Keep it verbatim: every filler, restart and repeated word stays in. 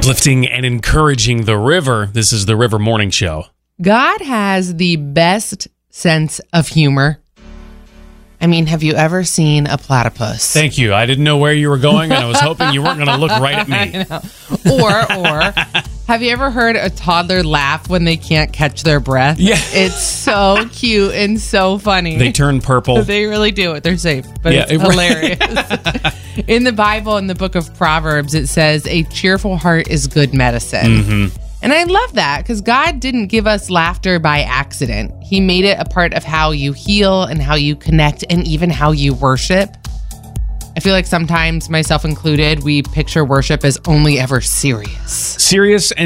Uplifting and encouraging the river. This is the River Morning Show. God has the best sense of humor. I mean, have you ever seen a platypus? Thank you. I didn't know where you were going, and I was hoping you weren't going to look right at me. I know. Or, or, have you ever heard a toddler laugh when they can't catch their breath? Yeah. It's so cute and so funny. They turn purple. They really do it. They're safe, but Yeah, it's it- hilarious. In the Bible, in the book of Proverbs, it says, a cheerful heart is good medicine. Mm-hmm. And I love that because God didn't give us laughter by accident. He made it a part of how you heal and how you connect and even how you worship. I feel like sometimes, myself included, we picture worship as only ever serious. Serious